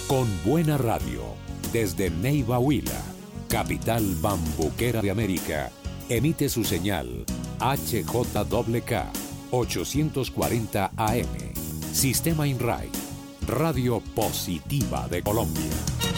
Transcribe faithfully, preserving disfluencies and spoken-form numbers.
Con buena radio, desde Neiva Huila, capital bambuquera de América, emite su señal H J K K ochocientos cuarenta A M, Sistema INRAI, Radio Positiva de Colombia.